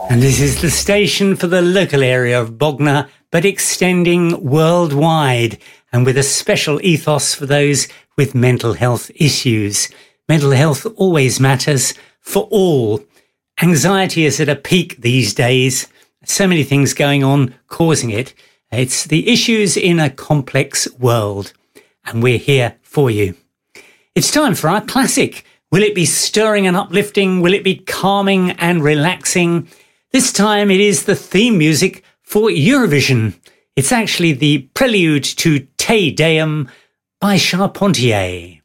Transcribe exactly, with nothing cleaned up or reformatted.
And this is the station for the local area of Bognor, but extending worldwide, and with a special ethos for those with mental health issues. Mental health always matters for all. Anxiety is at a peak these days. So many things going on causing it. It's the issues in a complex world, and we're here for you. It's time for our classic. Will it be stirring and uplifting? Will it be calming and relaxing? This time it is the theme music for Eurovision. It's actually the prelude to Te Deum by Charpentier.